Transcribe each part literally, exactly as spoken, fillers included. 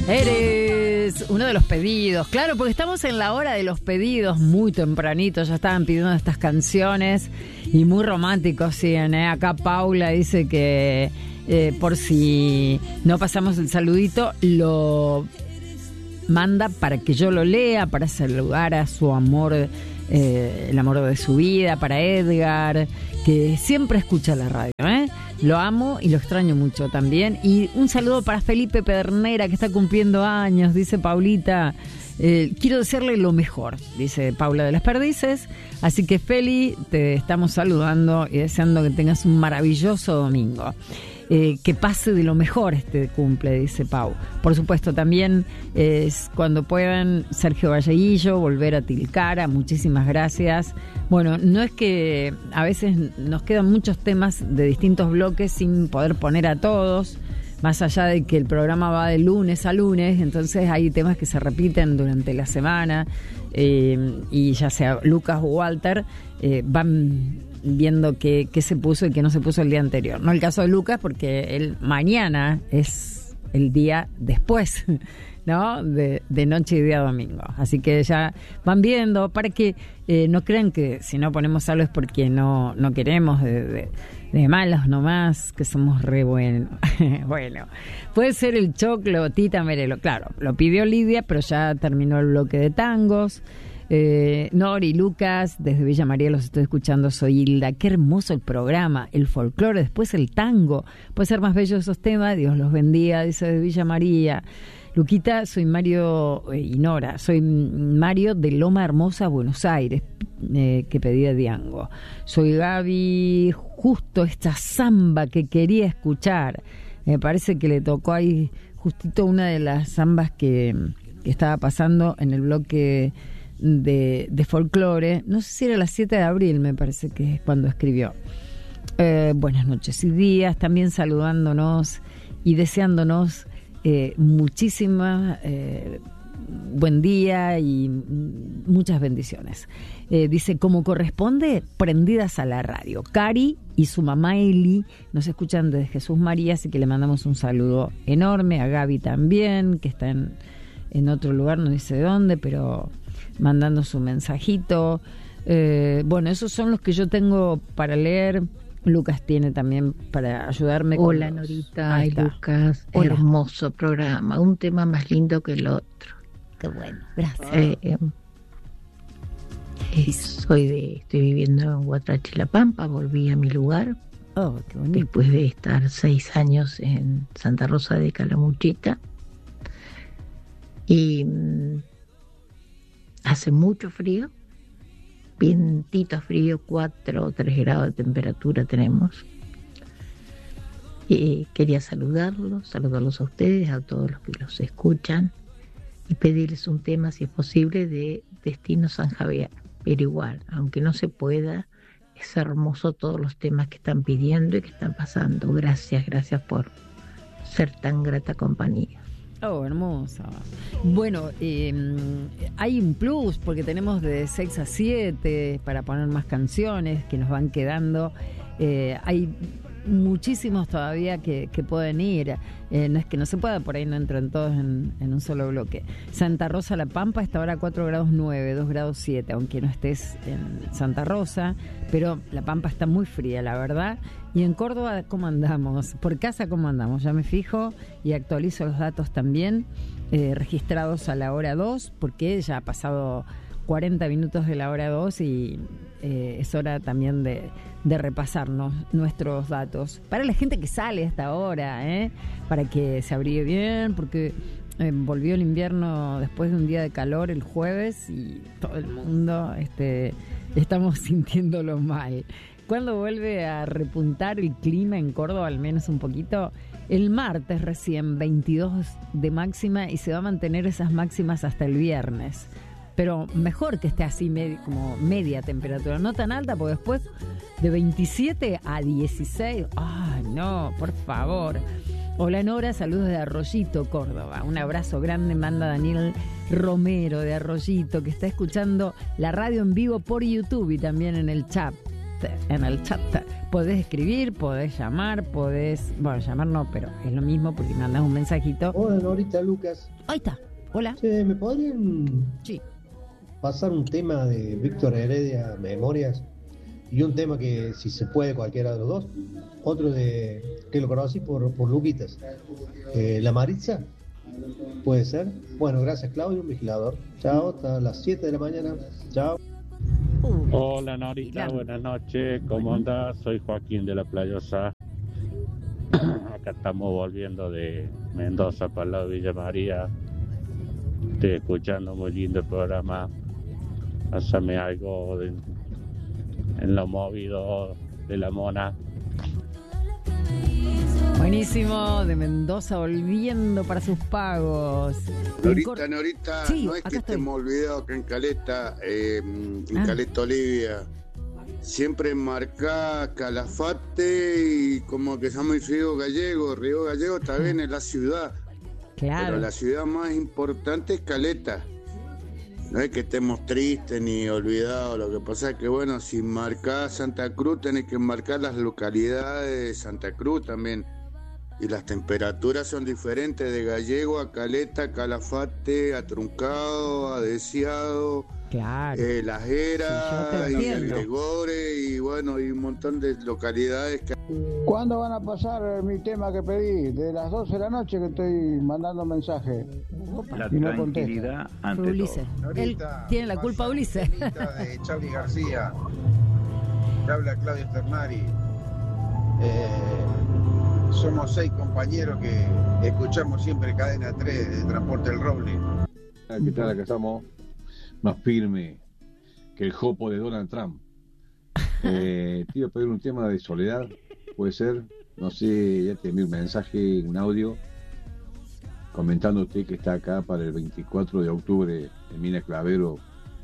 Eres uno de los pedidos, claro, porque estamos en la hora de los pedidos, muy tempranito, ya estaban pidiendo estas canciones y muy románticos siguen, ¿eh? Acá Paula dice que eh, por si no pasamos el saludito, lo manda para que yo lo lea, para saludar a su amor, eh, el amor de su vida, para Edgar, que siempre escucha la radio, ¿eh? Lo amo y lo extraño mucho también. Y un saludo para Felipe Pedernera, que está cumpliendo años, dice Paulita. Eh, quiero desearle lo mejor, dice Paula de las Perdices. Así que, Feli, te estamos saludando y deseando que tengas un maravilloso domingo. Eh, que pase de lo mejor este cumple, dice Pau. Por supuesto, también es cuando puedan, Sergio Valleguillo, volver a Tilcara, muchísimas gracias. Bueno, no es que a veces nos quedan muchos temas de distintos bloques sin poder poner a todos, más allá de que el programa va de lunes a lunes, entonces hay temas que se repiten durante la semana, eh, y ya sea Lucas o Walter, eh, van viendo qué, qué se puso y qué no se puso el día anterior. No el caso de Lucas, porque él mañana es el día después, ¿no? De, de noche y día domingo. Así que ya van viendo, para que eh, no crean que si no ponemos algo es porque no, no queremos, de, de, de malos nomás, que somos re buenos. Bueno, puede ser el choclo, Tita Merelo. Claro, lo pidió Lidia, pero ya terminó el bloque de tangos. Eh, Nori, Lucas, desde Villa María los estoy escuchando, soy Hilda. Qué hermoso el programa, el folclore, después el tango. Puede ser más bello esos temas, Dios los bendiga, dice de Villa María. Luquita, soy Mario eh, y Nora, soy Mario de Loma Hermosa, Buenos Aires, eh, que pedía Diango. Soy Gaby, justo esta samba que quería escuchar. Me parece que le tocó ahí justito una de las zambas que, que estaba pasando en el bloque de, de folclore. No sé si era las siete de abril, me parece que es cuando escribió. Eh, buenas noches y días, también saludándonos y deseándonos eh, muchísimas eh, buen día y muchas bendiciones. Eh, dice, como corresponde, prendidas a la radio. Cari y su mamá Eli nos escuchan desde Jesús María, así que le mandamos un saludo enorme. A Gaby también, que está en, en otro lugar, no dice dónde, pero mandando su mensajito. Eh, bueno, esos son los que yo tengo para leer. Lucas tiene también para ayudarme. Hola, con los... Norita y Lucas. Hola. Hermoso programa, un tema más lindo que el otro. Qué bueno, gracias. Eh, eh, eh, soy de, estoy viviendo en Huatrache, La Pampa, volví a mi lugar. Oh, qué bonito. Después de estar seis años en Santa Rosa de Calamuchita. Y mmm, hace mucho frío, vientito frío, cuatro o tres grados de temperatura tenemos. Y quería saludarlos, saludarlos a ustedes, a todos los que los escuchan, y pedirles un tema, si es posible, de Destino San Javier. Pero igual, aunque no se pueda, es hermoso todos los temas que están pidiendo y que están pasando. Gracias, gracias por ser tan grata compañía. Oh, hermosa. Bueno, eh, hay un plus porque tenemos de seis a siete para poner más canciones que nos van quedando. Eh, hay muchísimos todavía que, que pueden ir. Eh, no es que no se pueda, por ahí no entran todos en, en un solo bloque. Santa Rosa, La Pampa, está ahora cuatro grados nueve, dos grados siete, aunque no estés en Santa Rosa, pero La Pampa está muy fría, la verdad. Y en Córdoba, ¿cómo andamos? Por casa, ¿cómo andamos? Ya me fijo y actualizo los datos también, eh, registrados a la hora dos, porque ya ha pasado cuarenta minutos de la hora dos y eh, es hora también de, de repasarnos nuestros datos. Para la gente que sale hasta ahora, ¿eh? Para que se abrigue bien, porque eh, volvió el invierno después de un día de calor el jueves y todo el mundo este, estamos sintiéndolo mal. ¿Cuándo vuelve a repuntar el clima en Córdoba, al menos un poquito? El martes recién, veintidós de máxima, y se va a mantener esas máximas hasta el viernes. Pero mejor que esté así med- como media temperatura, no tan alta, porque después de veintisiete a dieciséis, ¡ah, no, por favor! Hola Nora, saludos de Arroyito, Córdoba. Un abrazo grande manda Daniel Romero de Arroyito, que está escuchando la radio en vivo por YouTube y también en el chat. en el chat. Podés escribir, podés llamar, podés... Bueno, llamar no, pero es lo mismo porque mandás un mensajito. Hola, Norita, Lucas. Ahí está. Hola. Che, ¿me podrían sí. pasar un tema de Víctor Heredia, Memorias? Y un tema que, si se puede, cualquiera de los dos. Otro de que lo conocí por, por Luquitas. Eh, La Maritza. ¿Puede ser? Bueno, gracias, Claudio, un vigilador. Chao, hasta las siete de la mañana. Chao. Uh, Hola, Norita, buenas noches. ¿Cómo andás? Soy Joaquín de La Playosa. Acá estamos volviendo de Mendoza para la Villa María. Estoy escuchando muy lindo el programa. Pásame algo de, en lo movido de la mona. Buenísimo, de Mendoza volviendo para sus pagos. Norita, cor... Norita, sí, no es que estoy. estemos olvidados que en Caleta, eh, en ah. Caleta Olivia, siempre marcá Calafate y como que se llama el Río Gallego. Río Gallego también es la ciudad, claro. Pero la ciudad más importante es Caleta. No es que estemos tristes ni olvidados, lo que pasa es que, bueno, si marcás Santa Cruz, tenés que marcar las localidades de Santa Cruz también. Y las temperaturas son diferentes de Gallego a Caleta, Calafate, a Truncado, a Deseado, claro. eh, Las Heras, sí, y el Gregore, y bueno, y un montón de localidades. Que... ¿Cuándo van a pasar mi tema que pedí? De las doce de la noche que estoy mandando mensaje. La y no tranquilidad ante Ulises. todo. Él tiene la culpa, Ulises. De Charly García. Le habla Claudio Sternari. Eh, somos seis compañeros que escuchamos siempre Cadena tres de Transporte del Roble. ¿Qué tal? Acá estamos más firme que el jopo de Donald Trump. Eh, te iba a pedir un tema de Soledad, puede ser, no sé, ya te envié un mensaje, un audio comentándote que está acá para el veinticuatro de octubre en Mina Clavero,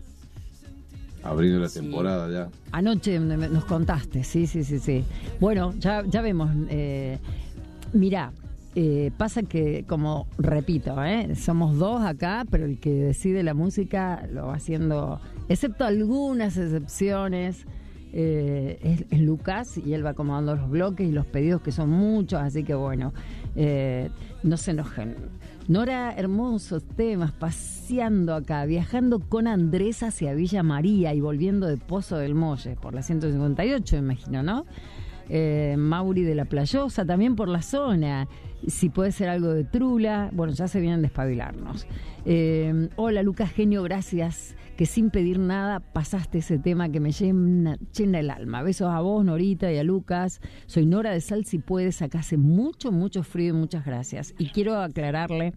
abriendo la sí. temporada ya. Anoche nos contaste, sí, sí, sí, sí. Bueno, ya, ya vemos. Eh, mirá, eh, pasa que, como repito, eh, somos dos acá, pero el que decide la música lo va haciendo, excepto algunas excepciones. Eh, es, es Lucas y él va acomodando los bloques y los pedidos, que son muchos, así que bueno, eh, no se enojen. Nora, hermosos temas, paseando acá, viajando con Andrés hacia Villa María y volviendo de Pozo del Molle por la ciento cincuenta y ocho, imagino, ¿no? Eh, Mauri de La Playosa, también por la zona. Si puede ser algo de Trula, bueno, ya se vienen a despabilarnos. Eh, hola, Lucas, genio, gracias, que sin pedir nada pasaste ese tema que me llena, llena el alma. Besos a vos, Norita, y a Lucas. Soy Nora de Sal, si puedes, acá hace mucho, mucho frío y muchas gracias. Y quiero aclararle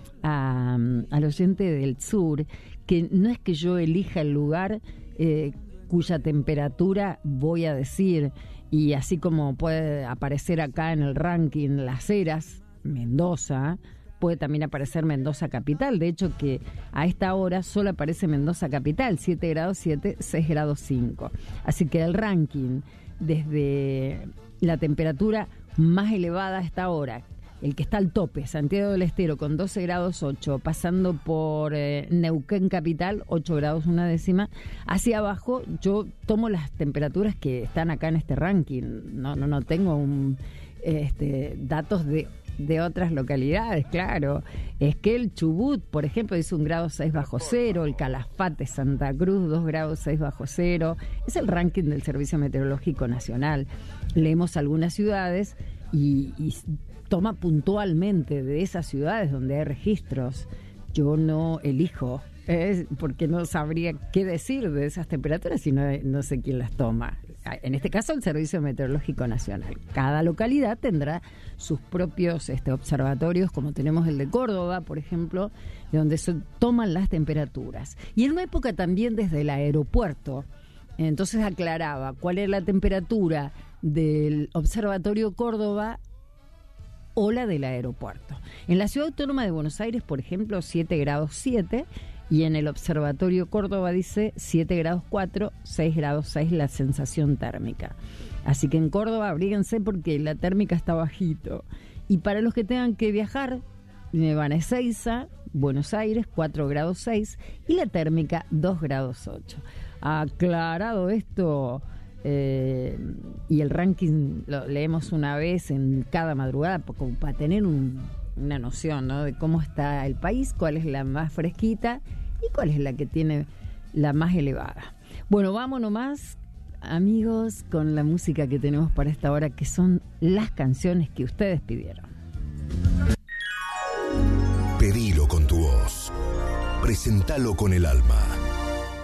a, al oyente del sur que no es que yo elija el lugar eh, cuya temperatura voy a decir, y así como puede aparecer acá en el ranking Las Heras, Mendoza, puede también aparecer Mendoza Capital. De hecho, que a esta hora solo aparece Mendoza Capital, siete grados siete, seis grados cinco. Así que el ranking, desde la temperatura más elevada a esta hora, el que está al tope, Santiago del Estero con doce grados ocho, pasando por eh, Neuquén Capital, ocho grados una décima, hacia abajo yo tomo las temperaturas que están acá en este ranking. No, no, no tengo un, este, datos de de otras localidades, claro. Es que el Chubut, por ejemplo, dice un grado seis bajo cero, el Calafate, Santa Cruz, dos grados seis bajo cero. Es el ranking del Servicio Meteorológico Nacional. Leemos algunas ciudades y, y toma puntualmente de esas ciudades donde hay registros. Yo no elijo, eh, porque no sabría qué decir de esas temperaturas y no, no sé quién las toma. En este caso, el Servicio Meteorológico Nacional. Cada localidad tendrá sus propios este, observatorios, como tenemos el de Córdoba, por ejemplo, de donde se toman las temperaturas. Y en una época también desde el aeropuerto, entonces aclaraba cuál era la temperatura del Observatorio Córdoba o la del aeropuerto. En la Ciudad Autónoma de Buenos Aires, por ejemplo, siete grados siete, y en el Observatorio Córdoba dice siete grados cuatro, seis grados seis la sensación térmica. Así que en Córdoba abríguense porque la térmica está bajito. Y para los que tengan que viajar, me van a Ezeiza, Buenos Aires, cuatro grados seis, y la térmica dos grados ocho. Aclarado esto, Eh, y el ranking lo leemos una vez en cada madrugada, como para tener un, una noción, ¿no?, de cómo está el país, cuál es la más fresquita y cuál es la que tiene la más elevada. Bueno, vamos nomás, amigos, con la música que tenemos para esta hora, que son las canciones que ustedes pidieron. Pedilo con tu voz, presentalo con el alma.